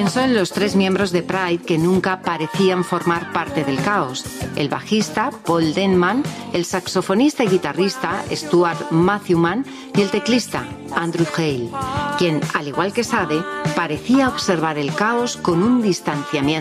Pensó en los 3 miembros de Pride que nunca parecían formar parte del caos: el bajista, Paul Denman, el saxofonista y guitarrista, Stuart Matthewman, y el teclista, Andrew Hale, quien, al igual que Sade, parecía observar el caos con un distanciamiento